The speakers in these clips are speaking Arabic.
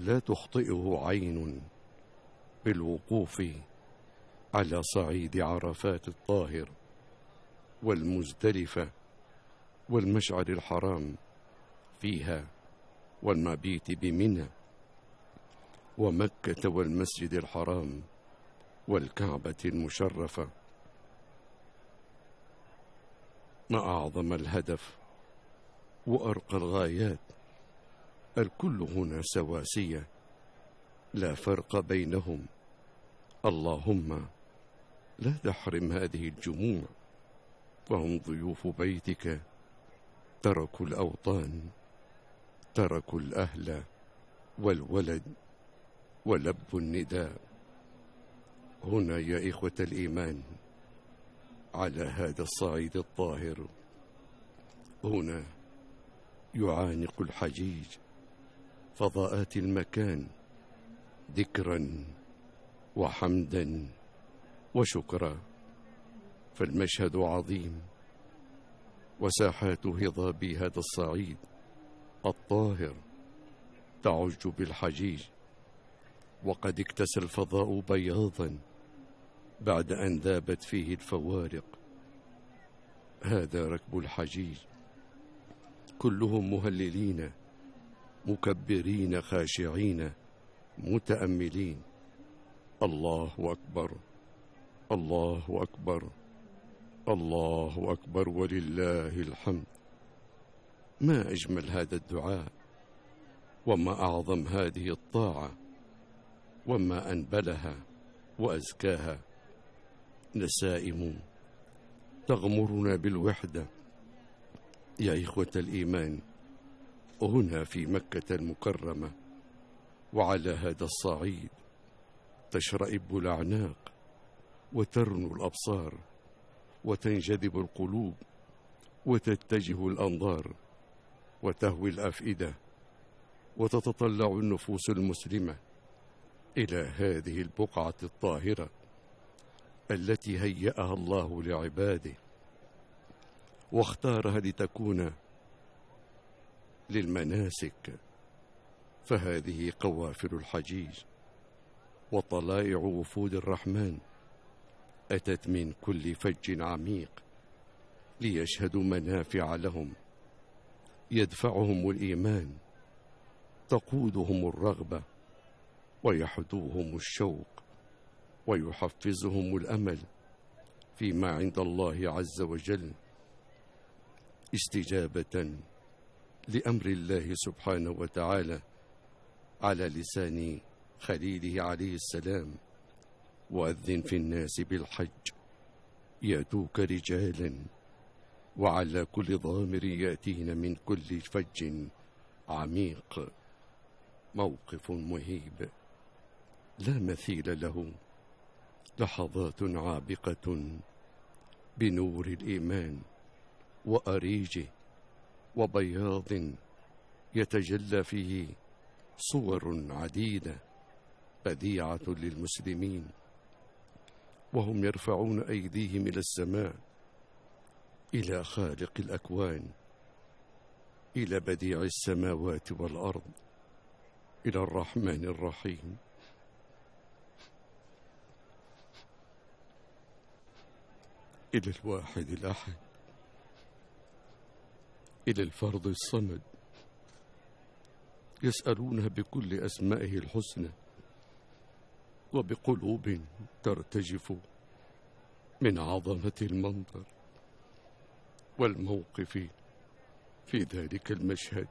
لا تخطئه عين بالوقوف على صعيد عرفات الطاهر والمزدلفة والمشعر الحرام فيها، والمبيت بمنى ومكة والمسجد الحرام والكعبة المشرفة. ما أعظم الهدف وأرقى الغايات، الكل هنا سواسية لا فرق بينهم. اللهم لا تحرم هذه الجموع، فهم ضيوف بيتك، تركوا الأوطان، تركوا الأهل والولد ولبوا النداء. هنا يا إخوة الإيمان على هذا الصعيد الطاهر، هنا يعانق الحجيج فضاءات المكان ذكرا وحمدا وشكرا، فالمشهد عظيم، وساحات هضاب هذا الصعيد الطاهر تعج بالحجيج، وقد اكتسى الفضاء بياضا بعد أن ذابت فيه الفوارق. هذا ركب الحجيج، كلهم مهللين مكبرين خاشعين متأملين. الله أكبر، الله أكبر، الله أكبر ولله الحمد. ما أجمل هذا الدعاء، وما أعظم هذه الطاعة، وما أنبلها وأزكاها. نسائم تغمرنا بالوحدة يا إخوة الإيمان، هنا في مكة المكرمة وعلى هذا الصعيد تشرئب الأعناق وترنو الأبصار وتنجذب القلوب وتتجه الأنظار وتهوي الأفئدة، وتتطلع النفوس المسلمة إلى هذه البقعة الطاهرة التي هيأها الله لعباده واختارها لتكون للمناسك. فهذه قوافل الحجيج وطلائع وفود الرحمن أتت من كل فج عميق ليشهدوا منافع لهم، يدفعهم الإيمان، تقودهم الرغبة، ويحدوهم الشوق، ويحفزهم الأمل فيما عند الله عز وجل، استجابة لأمر الله سبحانه وتعالى على لسان خليله عليه السلام: وأذن في الناس بالحج يأتوك رجالا وعلى كل ضامر يأتين من كل فج عميق. موقف مهيب لا مثيل له، لحظات عابقة بنور الإيمان وأريجه وبياض يتجلى فيه صور عديدة بديعة للمسلمين، وهم يرفعون أيديهم إلى السماء، إلى خالق الأكوان، إلى بديع السماوات والأرض، إلى الرحمن الرحيم، إلى الواحد الأحد، إلى الفرد الصمد، يسألونه بكل أسمائه الحسنى وبقلوب ترتجف من عظمة المنظر والموقف في ذلك المشهد.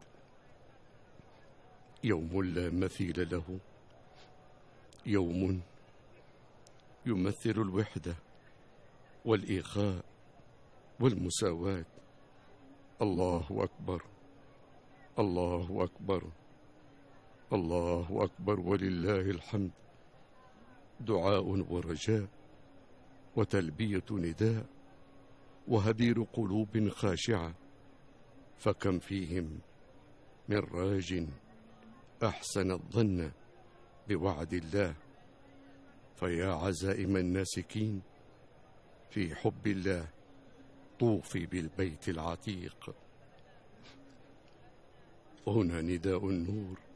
يوم لا مثيل له، يوم يمثل الوحدة والإخاء والمساواة. الله أكبر، الله أكبر، الله أكبر ولله الحمد. دعاء ورجاء وتلبية نداء وهدير قلوب خاشعة، فكم فيهم من راج أحسن الظن بوعد الله. فيا عزائم الناسكين في حب الله، طوفي بالبيت العتيق. هنا نداء النور